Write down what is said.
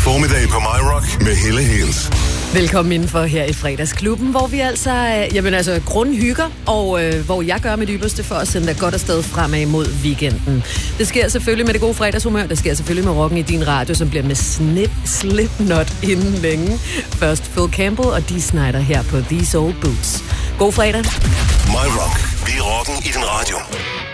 Formiddag på My Rock med Helle Hens. Velkommen indenfor her i Fredagsklubben, hvor vi altså grundhygger, og hvor jeg gør mit ypperste for at sende dig godt afsted fremad mod weekenden. Det sker selvfølgelig med det gode fredagshumør, det sker selvfølgelig med rocken i din radio, som bliver med Slipknot inden længe. Først Phil Campbell og Dee Snider her på These Old Boots. God fredag. My Rock. Vi er rocken i din radio.